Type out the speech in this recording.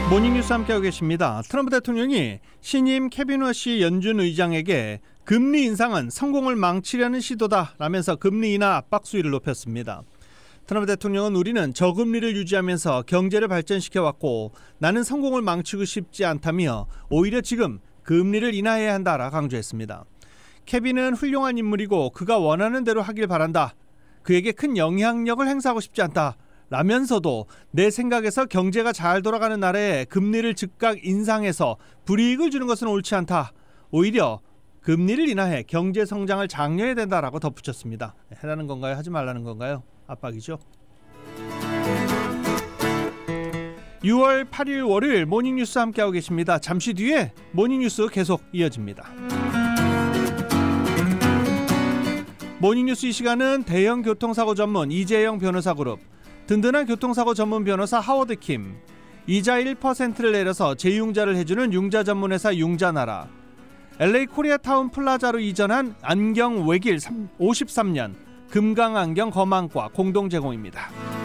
모닝뉴스 함께하고 계십니다. 트럼프 대통령이 신임 케빈 워시 연준 의장에게 금리 인상은 성공을 망치려는 시도다라면서 금리 인하 압박 수위를 높였습니다. 트럼프 대통령은 우리는 저금리를 유지하면서 경제를 발전시켜왔고 나는 성공을 망치고 싶지 않다며 오히려 지금 금리를 인하해야 한다라 강조했습니다. 케빈은 훌륭한 인물이고 그가 원하는 대로 하길 바란다. 그에게 큰 영향력을 행사하고 싶지 않다. 라면서도 내 생각에서 경제가 잘 돌아가는 나라에 금리를 즉각 인상해서 불이익을 주는 것은 옳지 않다. 오히려 금리를 인하해 경제 성장을 장려해야 된다라고 덧붙였습니다. 해라는 건가요? 하지 말라는 건가요? 압박이죠. 6월 8일 월요일 모닝뉴스 함께하고 계십니다. 잠시 뒤에 모닝뉴스 계속 이어집니다. 모닝뉴스 이 시간은 대형 교통사고 전문 이재영 변호사그룹, 든든한 교통사고 전문 변호사 하워드킴, 이자 1%를 내려서 재융자를 해주는 융자 전문회사 융자나라, LA 코리아타운 플라자로 이전한 안경 외길 53년 금강안경 거망과 공동 제공입니다.